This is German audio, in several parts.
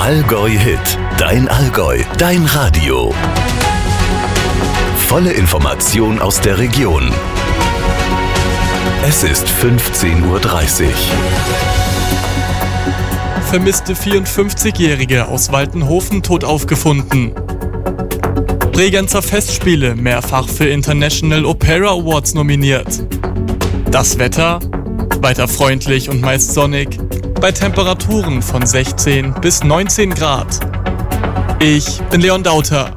Allgäu-Hit, dein Allgäu, dein Radio. Volle Information aus der Region. Es ist 15:30 Uhr. Vermisste 54-Jährige aus Waltenhofen tot aufgefunden. Bregenzer Festspiele mehrfach für International Opera Awards nominiert. Das Wetter? Weiter freundlich und meist sonnig, bei Temperaturen von 16 bis 19 Grad. Ich bin Leon Dauter.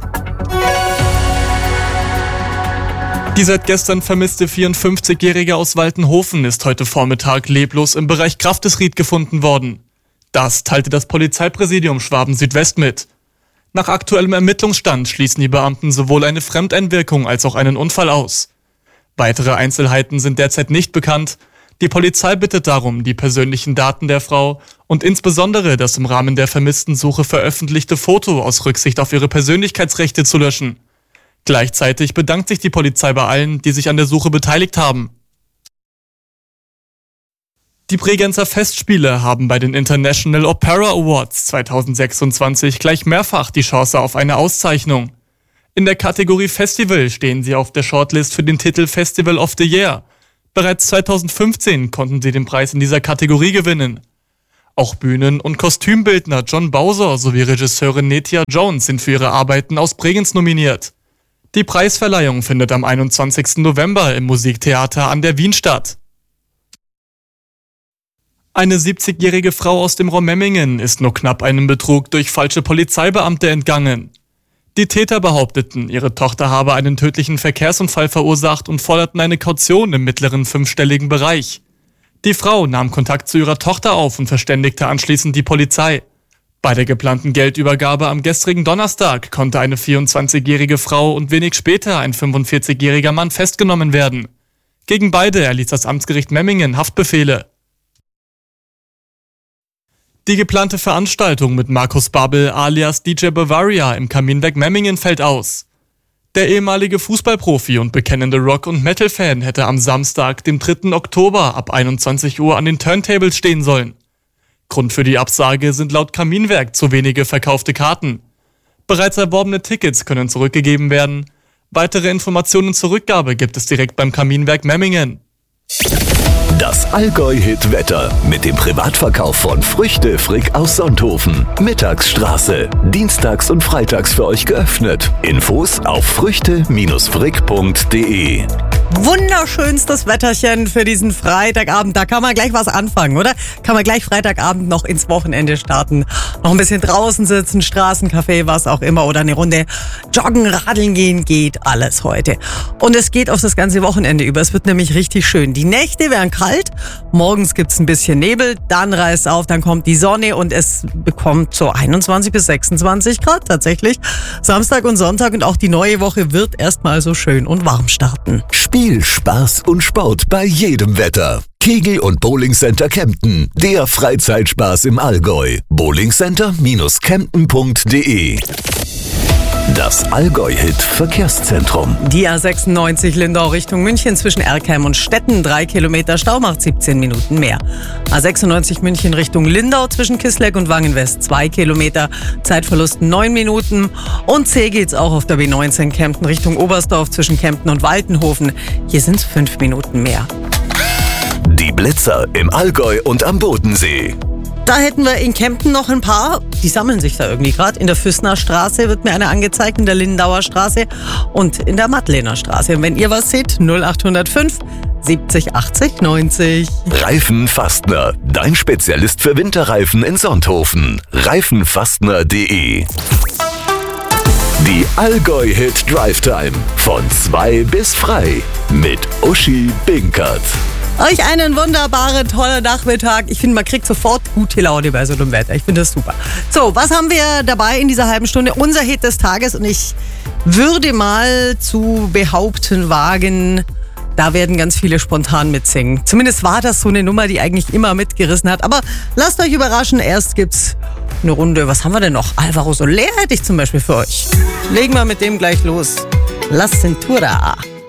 Die seit gestern vermisste 54-Jährige aus Waltenhofen ist heute Vormittag leblos im Bereich Grafdesried gefunden worden. Das teilte das Polizeipräsidium Schwaben-Südwest mit. Nach aktuellem Ermittlungsstand schließen die Beamten sowohl eine Fremdeinwirkung als auch einen Unfall aus. Weitere Einzelheiten sind derzeit nicht bekannt. Die Polizei bittet darum, die persönlichen Daten der Frau und insbesondere das im Rahmen der Vermisstensuche veröffentlichte Foto aus Rücksicht auf ihre Persönlichkeitsrechte zu löschen. Gleichzeitig bedankt sich die Polizei bei allen, die sich an der Suche beteiligt haben. Die Bregenzer Festspiele haben bei den International Opera Awards 2026 gleich mehrfach die Chance auf eine Auszeichnung. In der Kategorie Festival stehen sie auf der Shortlist für den Titel Festival of the Year. Bereits 2015 konnten sie den Preis in dieser Kategorie gewinnen. Auch Bühnen- und Kostümbildner John Bowser sowie Regisseurin Netia Jones sind für ihre Arbeiten aus Bregenz nominiert. Die Preisverleihung findet am 21. November im Musiktheater an der Wien statt. Eine 70-jährige Frau aus dem Raum Memmingen ist nur knapp einem Betrug durch falsche Polizeibeamte entgangen. Die Täter behaupteten, ihre Tochter habe einen tödlichen Verkehrsunfall verursacht und forderten eine Kaution im mittleren fünfstelligen Bereich. Die Frau nahm Kontakt zu ihrer Tochter auf und verständigte anschließend die Polizei. Bei der geplanten Geldübergabe am gestrigen Donnerstag konnte eine 24-jährige Frau und wenig später ein 45-jähriger Mann festgenommen werden. Gegen beide erließ das Amtsgericht Memmingen Haftbefehle. Die geplante Veranstaltung mit Markus Babbel alias DJ Bavaria im Kaminwerk Memmingen fällt aus. Der ehemalige Fußballprofi und bekennende Rock- und Metal-Fan hätte am Samstag, dem 3. Oktober ab 21 Uhr an den Turntables stehen sollen. Grund für die Absage sind laut Kaminwerk zu wenige verkaufte Karten. Bereits erworbene Tickets können zurückgegeben werden. Weitere Informationen zur Rückgabe gibt es direkt beim Kaminwerk Memmingen. Das Allgäu-Hit-Wetter mit dem Privatverkauf von Früchte Frick aus Sonthofen. Mittagsstraße. Dienstags und freitags für euch geöffnet. Infos auf früchte-frick.de. Wunderschönstes Wetterchen für diesen Freitagabend. Da kann man gleich was anfangen, oder? Kann man gleich Freitagabend noch ins Wochenende starten. Noch ein bisschen draußen sitzen, Straßencafé, was auch immer. Oder eine Runde joggen, radeln gehen, geht alles heute. Und es geht auf das ganze Wochenende über. Es wird nämlich richtig schön. Die Nächte werden kalt. Morgens gibt's ein bisschen Nebel. Dann reißt auf, dann kommt die Sonne und es bekommt so 21 bis 26 Grad tatsächlich. Samstag und Sonntag und auch die neue Woche wird erstmal so schön und warm starten. Spiel, Spaß und Sport bei jedem Wetter. Kegel- und Bowlingcenter Kempten. Der Freizeitspaß im Allgäu. bowlingcenter-kempten.de. Das Allgäu-Hit-Verkehrszentrum. Die A96 Lindau Richtung München zwischen Erkheim und Stetten. 3 Kilometer Stau macht 17 Minuten mehr. A96 München Richtung Lindau zwischen Kisleck und Wangenwest. 2 Kilometer, Zeitverlust 9 Minuten. Und C geht's auch auf der B19 Kempten Richtung Oberstdorf zwischen Kempten und Waltenhofen. Hier sind's 5 Minuten mehr. Die Blitzer im Allgäu und am Bodensee. Da hätten wir in Kempten noch ein paar. Die sammeln sich da irgendwie gerade. In der Füßner Straße wird mir einer angezeigt, in der Lindauer Straße und in der Madlener Straße. Und wenn ihr was seht, 0805 70 80 90. Reifenfastner, dein Spezialist für Winterreifen in Sonthofen. Reifenfastner.de. Die Allgäu-Hit Drive Time von 2 bis frei mit Uschi Binkert. Euch einen wunderbaren, tollen Nachmittag. Ich finde, man kriegt sofort gute Laune bei so einem Wetter. Ich finde das super. So, was haben wir dabei in dieser halben Stunde? Unser Hit des Tages. Und ich würde mal zu behaupten wagen, da werden ganz viele spontan mitsingen. Zumindest war das so eine Nummer, die eigentlich immer mitgerissen hat. Aber lasst euch überraschen. Erst gibt's eine Runde. Was haben wir denn noch? Alvaro Soler hätte ich zum Beispiel für euch. Legen wir mit dem gleich los. La Cintura.